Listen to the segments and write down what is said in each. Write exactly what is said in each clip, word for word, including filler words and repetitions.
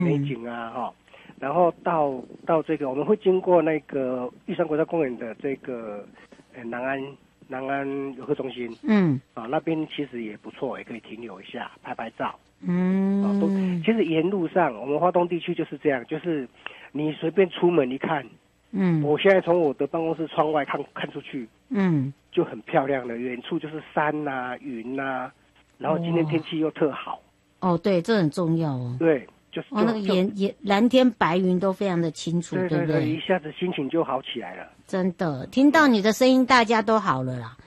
美景啊哈。然后到到这个我们会经过那个玉山国家公园的这个呃南安南安游客中心，嗯，啊那边其实也不错，也可以停留一下拍拍照。嗯，啊都其实沿路上我们花东地区就是这样，就是你随便出门一看，嗯，我现在从我的办公室窗外看看出去，嗯，就很漂亮的，远处就是山呐、啊、云呐、啊，然后今天天气又特好。 哦，对，这很重要哦。 对。就是哦，那个颜颜蓝天白云都非常的清楚， 对对不对？ 一下子心情就好起来了。 真的，听到你的声音，大家都好了啦。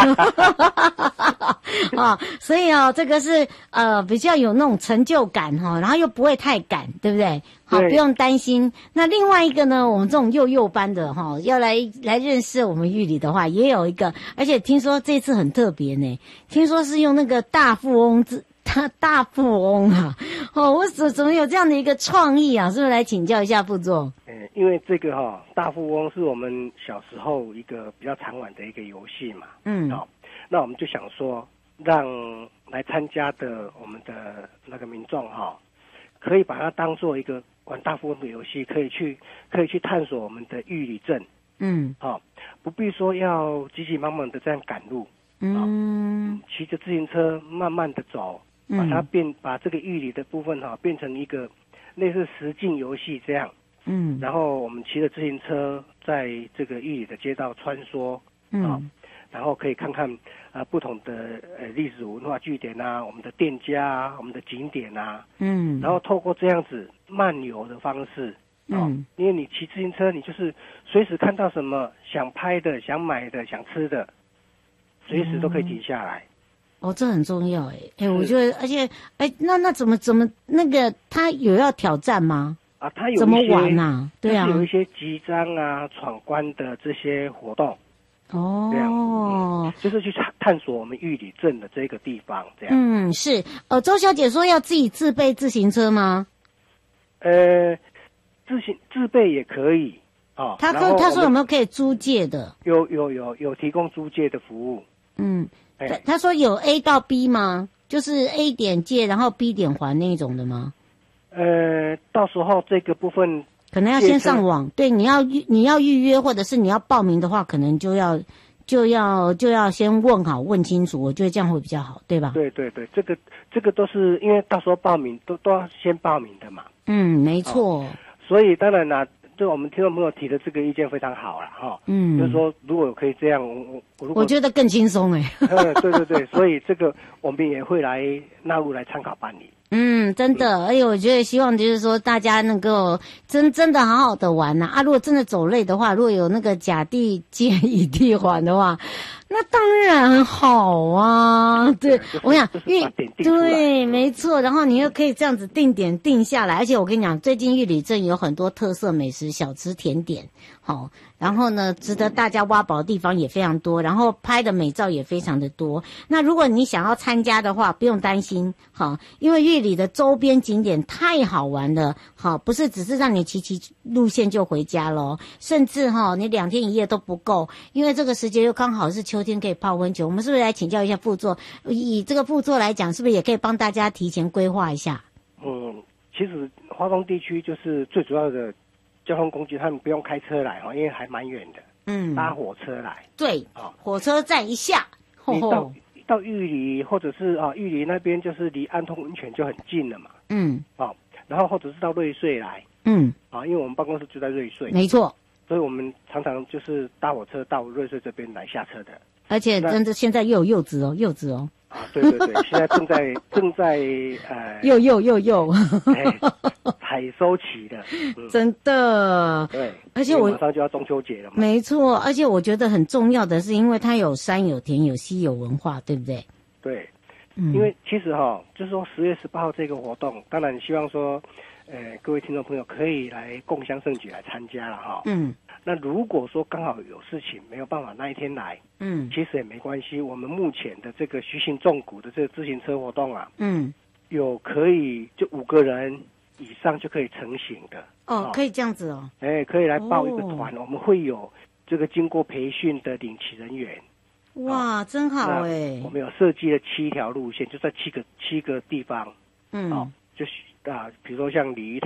哦，所以哦，这个是呃比较有那种成就感哈、哦，然后又不会太赶，对不对？好，不用担心。那另外一个呢，我们这种幼幼班的哈、哦，要来来认识我们玉里的话，也有一个，而且听说这次很特别呢，听说是用那个大富翁字。他大富翁啊，哦，我怎怎么有这样的一个创意啊？是不是来请教一下副座？ 嗯，因为这个哈、哦，大富翁是我们小时候一个比较常玩的一个游戏嘛，嗯，好、哦，那我们就想说，让来参加的我们的那个民众哈、哦，可以把它当做一个玩大富翁的游戏，可以去可以去探索我们的玉里镇，嗯，好、哦，不必说要急急忙忙的这样赶路，嗯，骑着自行车慢慢的走。把它变，把这个玉里的部分哈、啊、变成一个类似实境游戏这样，嗯，然后我们骑着自行车在这个玉里的街道穿梭，嗯、啊，然后可以看看啊不同的呃历史文化据点啊，我们的店家啊，我们的景点啊，嗯，然后透过这样子漫游的方式，啊、嗯，因为你骑自行车，你就是随时看到什么想拍的、想买的、想吃的，随时都可以停下来。 哦，这很重要哎哎，我觉得，而且哎，那那怎么怎么那个他有要挑战吗？ 啊，他有怎么玩啊？对啊， 有一些集章啊、闯关的这些活动。哦，这样、嗯，就是去探索我们玉里镇的这个地方，这样。 嗯，是。呃，周小姐说要自己自备自行车吗？ 呃，自行自备也可以啊。 他说他说有没有可以租借的？ 有有有有提供租借的服务。 嗯。他说有 A 到 B 吗？就是 A 点借，然后 B 点还那种的吗？ 呃，到时候这个部分可能要先上网，对，你要预你要预约或者是你要报名的话，可能就要就要就要先问好问清楚，我觉得这样会比较好，对吧？ 对对对，这个这个都是因为到时候报名都都要先报名的嘛。 嗯，没错。 哦、所以当然啦。对我们听众朋友提的这个意见非常好了哈，嗯，就是说如果可以这样，我我我觉得更轻松哎， 嗯，对对对，所以这个我们也会来纳入来参考办理。 嗯，真的，而且我觉得希望就是说大家能够真真的好好的玩呐 啊, 啊！如果真的走累的话，如果有那个甲地借乙地还的话，那当然好啊。对，我想，因为对，没错，然后你又可以这样子定点定下来，而且我跟你讲，最近玉里镇有很多特色美食、小吃、甜点，好。然后呢，值得大家挖宝的地方也非常多，然后拍的美照也非常的多。那如果你想要参加的话，不用担心，好，因为玉里的周边景点太好玩了，好，不是只是让你骑骑路线就回家咯，甚至哈，你两天一夜都不够，因为这个时节又刚好是秋天，可以泡温泉。我们是不是来请教一下副座？以这个副座来讲，是不是也可以帮大家提前规划一下？ 嗯，其实花东地区就是最主要的交通工具，他们不用开车来哈，因为还蛮远的。嗯，搭火车来。 对，啊、哦，火车站一下， 你到到玉里或者是啊玉里那边，就是离安通温泉就很近了嘛。嗯，啊、哦，然后或者是到瑞穗来。嗯，啊，因为我们办公室就在瑞穗。 没错。 所以我们常常就是搭火车到瑞穗这边来下车的。 而且真的现在又有柚子哦，柚子哦。 啊，对对对，现在正在正在呃， 又又又又， 哎，采收期的， 嗯、真的。 对， 而且我马上就要中秋节了嘛。 没错，而且我觉得很重要的是，因为它有山有田有溪有文化，对不对？ 对，嗯、因为其实哈、哦，就是说十月十八号这个活动，当然希望说，呃，各位听众朋友可以来共襄盛举来参加了哈。嗯。那如果说刚好有事情没有办法那一天来，嗯，其实也没关系。我们目前的这个徐行纵谷的这个自行车活动啊，嗯，有可以就五个人以上就可以成行的。 哦，哦可以这样子哦。 哎，可以来报一个团，哦、我们会有这个经过培训的领骑人员。 哇，哦、真好哎！ 我们有设计了七条路线，就在七个七个地方，嗯，哦，就啊，比如说像鲤鱼